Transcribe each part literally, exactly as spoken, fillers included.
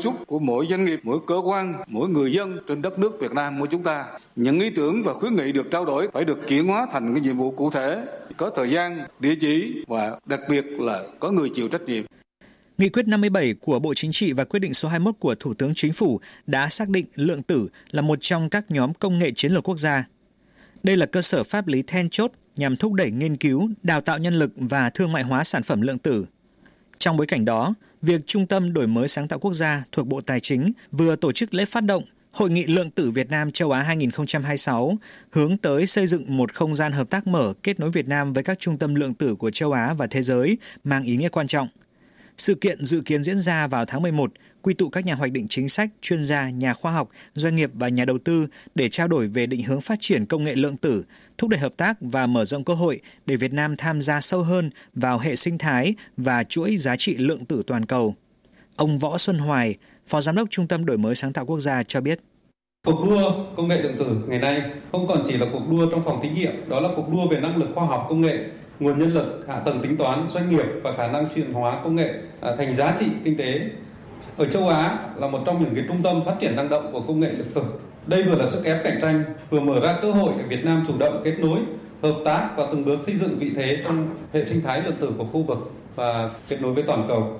xúc của mỗi doanh nghiệp, mỗi cơ quan, mỗi người dân trên đất nước Việt Nam của chúng ta. Những ý tưởng và khuyến nghị được trao đổi phải được chuyển hóa thành cái nhiệm vụ cụ thể, có thời gian, địa chỉ và đặc biệt là có người chịu trách nhiệm. Nghị quyết năm mươi bảy của Bộ Chính trị và quyết định số hai mươi mốt của Thủ tướng Chính phủ đã xác định lượng tử là một trong các nhóm công nghệ chiến lược quốc gia. Đây là cơ sở pháp lý then chốt nhằm thúc đẩy nghiên cứu, đào tạo nhân lực và thương mại hóa sản phẩm lượng tử. Trong bối cảnh đó, việc Trung tâm Đổi mới sáng tạo quốc gia thuộc Bộ Tài chính vừa tổ chức lễ phát động Hội nghị lượng tử Việt Nam châu Á hai không hai sáu hướng tới xây dựng một không gian hợp tác mở kết nối Việt Nam với các trung tâm lượng tử của châu Á và thế giới mang ý nghĩa quan trọng. Sự kiện dự kiến diễn ra vào tháng mười một, quy tụ các nhà hoạch định chính sách, chuyên gia, nhà khoa học, doanh nghiệp và nhà đầu tư để trao đổi về định hướng phát triển công nghệ lượng tử, thúc đẩy hợp tác và mở rộng cơ hội để Việt Nam tham gia sâu hơn vào hệ sinh thái và chuỗi giá trị lượng tử toàn cầu. Ông Võ Xuân Hoài, Phó Giám đốc Trung tâm Đổi mới sáng tạo quốc gia cho biết. Cuộc đua công nghệ lượng tử ngày nay không còn chỉ là cuộc đua trong phòng thí nghiệm, đó là cuộc đua về năng lực khoa học công nghệ, nguồn nhân lực, hạ tầng tính toán, doanh nghiệp và khả năng chuyển hóa công nghệ thành giá trị kinh tế. Ở châu Á là một trong những cái trung tâm phát triển năng động của công nghệ lượng tử. Đây vừa là sức ép cạnh tranh, vừa mở ra cơ hội để Việt Nam chủ động kết nối, hợp tác và từng bước xây dựng vị thế trong hệ sinh thái lượng tử của khu vực và kết nối với toàn cầu.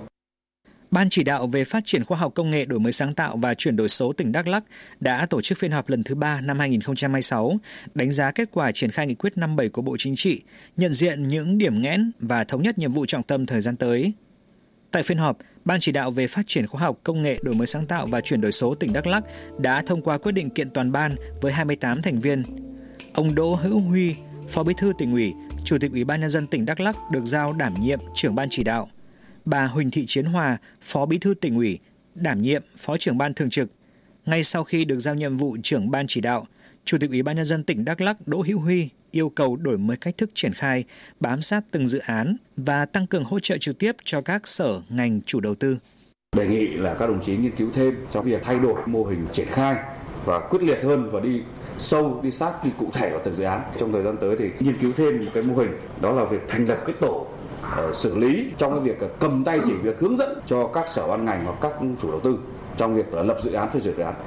Ban chỉ đạo về phát triển khoa học công nghệ, đổi mới sáng tạo và chuyển đổi số tỉnh Đắk Lắk đã tổ chức phiên họp lần thứ ba năm hai không hai sáu, đánh giá kết quả triển khai nghị quyết năm mươi bảy của Bộ Chính trị, nhận diện những điểm nghẽn và thống nhất nhiệm vụ trọng tâm thời gian tới. Tại phiên họp, Ban chỉ đạo về phát triển khoa học công nghệ, đổi mới sáng tạo và chuyển đổi số tỉnh Đắk Lắk đã thông qua quyết định kiện toàn ban với hai mươi tám thành viên. Ông Đỗ Hữu Huy, Phó Bí thư Tỉnh ủy, Chủ tịch Ủy ban nhân dân tỉnh Đắk Lắk được giao đảm nhiệm trưởng ban chỉ đạo. Bà Huỳnh Thị Chiến Hòa, Phó Bí thư Tỉnh ủy, đảm nhiệm Phó trưởng ban thường trực. Ngay sau khi được giao nhiệm vụ trưởng ban chỉ đạo, Chủ tịch Ủy ban nhân dân tỉnh Đắk Lắk Đỗ Hữu Huy yêu cầu đổi mới cách thức triển khai, bám sát từng dự án và tăng cường hỗ trợ trực tiếp cho các sở, ngành, chủ đầu tư. Đề nghị là các đồng chí nghiên cứu thêm trong việc thay đổi mô hình triển khai và quyết liệt hơn và đi sâu, đi sát, đi cụ thể vào từng dự án. Trong thời gian tới thì nghiên cứu thêm một cái mô hình, đó là việc thành lập cái tổ uh, xử lý trong cái việc cầm tay chỉ việc hướng dẫn cho các sở ban ngành hoặc các chủ đầu tư trong việc lập dự án, phê duyệt dự án.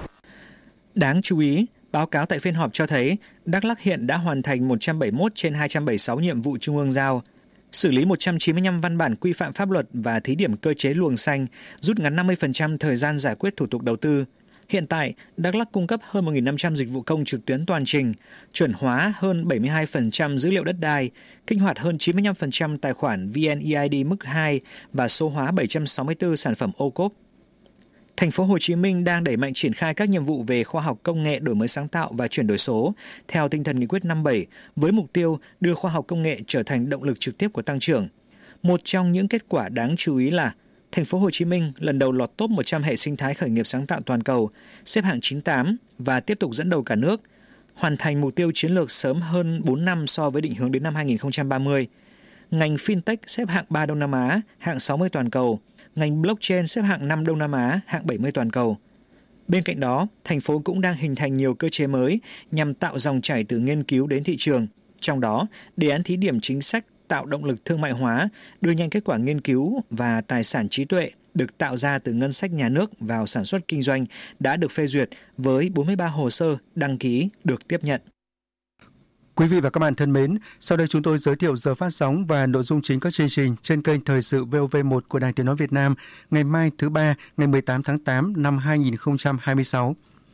Đáng chú ý, báo cáo tại phiên họp cho thấy Đắk Lắk hiện đã hoàn thành một trăm bảy mươi mốt trên hai trăm bảy mươi sáu nhiệm vụ Trung ương giao, xử lý một trăm chín mươi lăm văn bản quy phạm pháp luật và thí điểm cơ chế luồng xanh, rút ngắn năm mươi phần trăm thời gian giải quyết thủ tục đầu tư. Hiện tại, Đắk Lắk cung cấp hơn một nghìn năm trăm dịch vụ công trực tuyến toàn trình, chuẩn hóa hơn bảy mươi hai phần trăm dữ liệu đất đai, kích hoạt hơn chín mươi lăm phần trăm tài khoản vê en e i đê mức hai và số hóa bảy trăm sáu mươi tư sản phẩm ô cốp. Thành phố Hồ Chí Minh đang đẩy mạnh triển khai các nhiệm vụ về khoa học công nghệ, đổi mới sáng tạo và chuyển đổi số theo tinh thần nghị quyết năm mươi bảy với mục tiêu đưa khoa học công nghệ trở thành động lực trực tiếp của tăng trưởng. Một trong những kết quả đáng chú ý là Thành phố Hồ Chí Minh lần đầu lọt top một trăm hệ sinh thái khởi nghiệp sáng tạo toàn cầu, xếp hạng chín mươi tám và tiếp tục dẫn đầu cả nước, hoàn thành mục tiêu chiến lược sớm hơn bốn năm so với định hướng đến năm hai không ba mươi. Ngành fintech xếp hạng ba Đông Nam Á, hạng sáu mươi toàn cầu. Ngành blockchain xếp hạng năm Đông Nam Á, hạng bảy mươi toàn cầu. Bên cạnh đó, thành phố cũng đang hình thành nhiều cơ chế mới nhằm tạo dòng chảy từ nghiên cứu đến thị trường. Trong đó, đề án thí điểm chính sách tạo động lực thương mại hóa, đưa nhanh kết quả nghiên cứu và tài sản trí tuệ được tạo ra từ ngân sách nhà nước vào sản xuất kinh doanh đã được phê duyệt với bốn mươi ba hồ sơ đăng ký được tiếp nhận. Quý vị và các bạn thân mến, sau đây chúng tôi giới thiệu giờ phát sóng và nội dung chính các chương trình trên kênh Thời sự vê o vê một của Đài Tiếng nói Việt Nam ngày mai thứ ba, ngày mười tám tháng tám năm hai nghìn không trăm hai mươi sáu.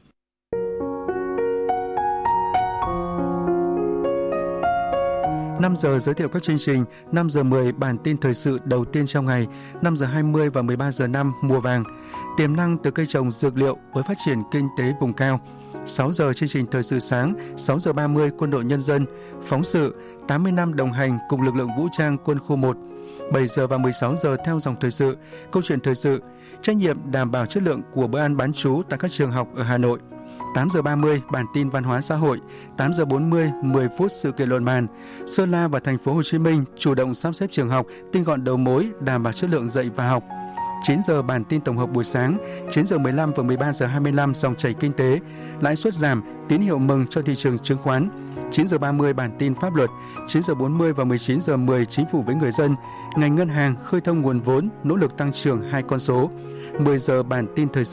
năm giờ giới thiệu các chương trình, năm giờ mười bản tin thời sự đầu tiên trong ngày, năm giờ hai mươi và mười ba giờ năm mùa vàng, tiềm năng từ cây trồng dược liệu với phát triển kinh tế vùng cao. sáu giờ chương trình thời sự sáng, sáu giờ ba mươi quân đội nhân dân, phóng sự tám mươi năm đồng hành cùng lực lượng vũ trang quân khu một. bảy giờ và mười sáu giờ theo dòng thời sự, câu chuyện thời sự, trách nhiệm đảm bảo chất lượng của bữa ăn bán trú tại các trường học ở Hà Nội. tám giờ ba mươi bản tin văn hóa xã hội, tám giờ bốn mươi mười phút sự kiện luận bàn. Sơn La và thành phố Hồ Chí Minh chủ động sắp xếp trường học tinh gọn đầu mối, đảm bảo chất lượng dạy và học. chín giờ bản tin tổng hợp buổi sáng, chín giờ mười lăm và mười ba giờ hai mươi lăm dòng chảy kinh tế, lãi suất giảm, tín hiệu mừng cho thị trường chứng khoán. chín giờ ba mươi bản tin pháp luật, chín giờ bốn mươi và mười chín giờ mười chính phủ với người dân, ngành ngân hàng khơi thông nguồn vốn, nỗ lực tăng trưởng hai con số. mười giờ bản tin thời sự